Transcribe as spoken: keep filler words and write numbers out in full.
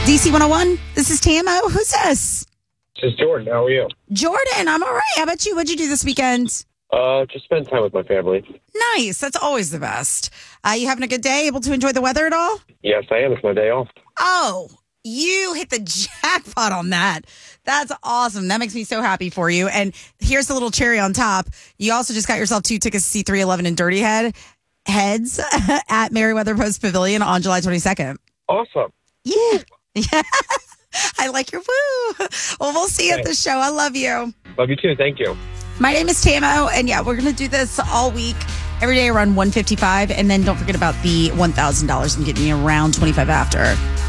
D C one oh one, this is T M O. Who's this? This is Jordan. How are you? Jordan, I'm all right. How about you? What'd you do this weekend? Uh, just spend time with my family. Nice. That's always the best. Uh, you having a good day? Able to enjoy the weather at all? Yes, I am. It's my day off. Oh, you hit the jackpot on that. That's awesome. That makes me so happy for you. And here's the little cherry on top. You also just got yourself two tickets to see three eleven and Dirty Head Heads at Merriweather Post Pavilion on July twenty-second. Awesome. Yeah. Yeah. I like your woo. Well, we'll see you at the show. I love you. Love you too. Thank you. My name is T M O, and yeah, we're going to do this all week, every day around one fifty-five, and then don't forget about the one thousand dollars and getting you around twenty-five after.